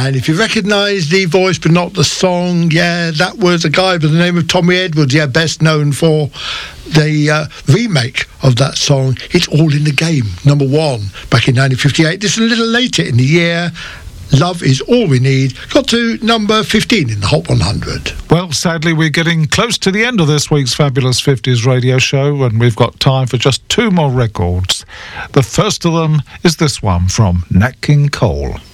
And if you recognise the voice but not the song, that was a guy by the name of Tommy Edwards, best known for the remake of that song, It's All in the Game, number 1, back in 1958. This is a little later in the year. Love Is All We Need got to number 15 in the Hot 100. Well, sadly, we're getting close to the end of this week's Fabulous 50s radio show, and we've got time for just 2 more records. The first of them is this one from Nat King Cole.